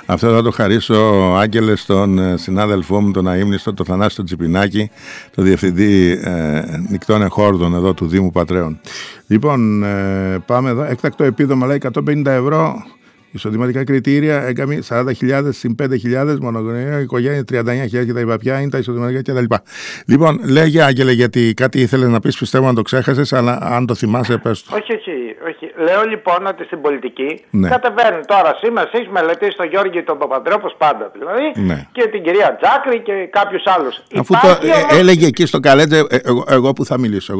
Αυτό θα το χαρίσω, Άγγελε, στον συνάδελφό μου, τον αείμνηστο, τον Θανάση Τσιπινάκη, το διευθυντή νικτών εχόρδων εδώ του Δήμου Πατρέων. Λοιπόν, πάμε εδώ. Έκτακτο επίδομα, λέει, 150 ευρώ. Εισοδηματικά κριτήρια, έκαμε 40.000 συν 5.000, μονογονεϊκή οικογένεια 39.000 και τα υπαπιά είναι τα εισοδηματικά κτλ. Λοιπόν, λέγε, Άγγελε, γιατί κάτι ήθελε να πεις, πιστεύω να το ξέχασες, αλλά αν το θυμάσαι, πες το. Όχι. Λέω λοιπόν ότι στην πολιτική κατεβαίνουν τώρα σήμερα, εσείς μελετείς τον Γιώργη τον Παπαντρέο, όπως πάντα δηλαδή, και την κυρία Τζάκρη και κάποιους άλλους. Αφού το έλεγε εκεί στο Καλέτζε, εγώ που θα μιλήσω.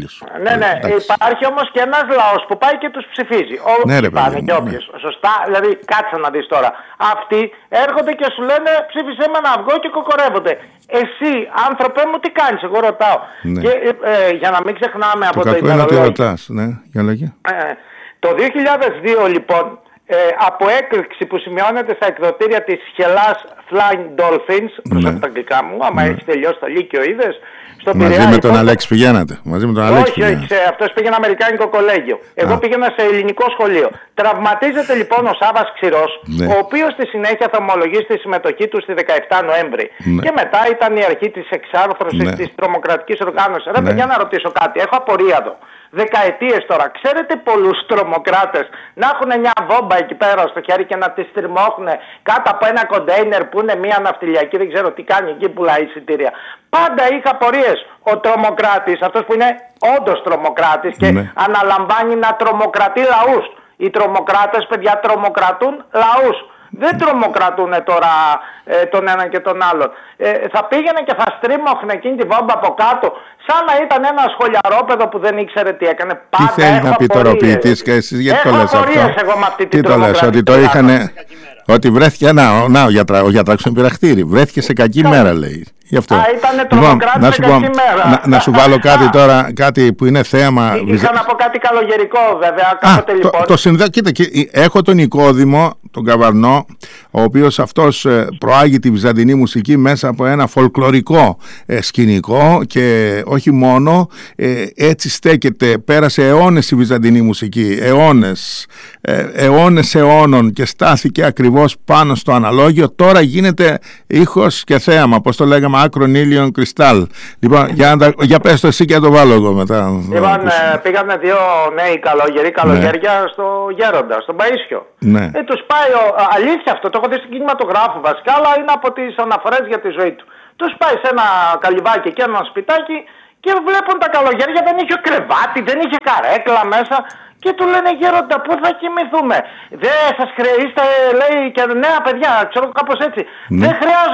Ναι, υπάρχει όμως και ένας λαός που πάει και τους ψηφίζει. Όποιοι πάνε και όποιος. Σωστά. Δηλαδή, κάτσε να δεις τώρα. Αυτοί έρχονται και σου λένε ψήφισέ με ένα αυγό και κοκορεύονται. Εσύ, άνθρωπε μου, τι κάνεις, εγώ ρωτάω. Ναι. Και για να μην ξεχνάμε από το κακό είναι ότι ρωτάς, ναι, για λέγε. Το 2002, λοιπόν, από έκρηξη που σημειώνεται στα εκδοτήρια της Hellas Flying Dolphins, προσέχω τα αγγλικά μου, άμα έχει τελειώσει το Λύκειο, είδες. Μαζί με τον Αλέξη πηγαίνατε. Όχι, αυτός πήγαινε Αμερικάνικο κολέγιο. Εγώ πήγαινα σε ελληνικό σχολείο. Τραυματίζεται λοιπόν ο Σάββας Ξηρός, ο οποίος στη συνέχεια θα ομολογεί στη συμμετοχή του στη 17 Νοέμβρη. Και μετά ήταν η αρχή της εξάρθρωσης της τρομοκρατικής οργάνωσης. Ρε παιδιά, να ρωτήσω κάτι, έχω απορία εδώ. Δεκαετίες τώρα, ξέρετε πολλούς τρομοκράτες να έχουν μια βόμβα εκεί πέρα στο χέρι και να τη στριμώχνουν κάτω από ένα κοντέινερ που είναι μια ναυτιλιακή, δεν ξέρω τι κάνει εκεί, πουλάει εισιτήρια. Πάντα είχα απορίες. Ο τρομοκράτης, αυτός που είναι όντως τρομοκράτης και αναλαμβάνει να τρομοκρατεί λαούς. Οι τρομοκράτες, παιδιά, τρομοκρατούν λαούς. Δεν τρομοκρατούν τώρα τον έναν και τον άλλον. Θα πήγαινε και θα στρίμωχνε εκείνη τη βόμβα από κάτω, σαν να ήταν ένα σχολιαρόπεδο που δεν ήξερε τι έκανε. Πάντα τι θέλει να πει τώρα ο ποιητής και εσείς, γιατί το λες αυτό? Εγώ με αυτή την τι το λες, ότι το είχανε, ότι βρέθηκε, ο γιατράκος στον πειραχτήρι, βρέθηκε σε κακή μέρα, λέει. Γι' αυτό. Ήταν τρομοκράτης σε κακή μέρα. Να σου βάλω κάτι τώρα, κάτι που είναι θέαμα. Είχα να πω κάτι καλογερικό, βέβαια, κάποτε λοιπόν. Κοίτα, έχω τον Νικόδημο, τον Καβαρνό, ο οποίος αυτός προάγει τη βυζαντινή μουσική μέσα από ένα φολκλωρικό σκηνικό και όχι μόνο, έτσι στέκεται, πέρασε αιώνες η βυζαντινή μουσική, αιώνες αιώνων και στάθηκε ακριβώς πάνω στο αναλόγιο. Τώρα γίνεται ήχος και θέαμα, πώς το λέγαμε, άκρον ήλιον κρυστάλλ. Λοιπόν, για πες το εσύ και το βάλω εγώ μετά. Λοιπόν, πήγανε δύο νέοι καλογέρια στο Γέροντα, στον Παΐσιο. Ναι. Τους πάει, αλήθεια αυτό, το έχω δει στην κινηματογράφο βασικά, αλλά είναι από τις αναφορές για τη ζωή του. Τους πάει σε ένα καλυβάκι και ένα σπιτάκι και βλέπουν τα καλογέρια, δεν είχε κρεβάτι, δεν είχε καρέκλα μέσα. Και του λένε, Γέροντα, πού θα κοιμηθούμε? Δεν σας χρειάζεται, λέει, και νέα παιδιά, ξέρω κάπως έτσι. Δεν χρειάζεται.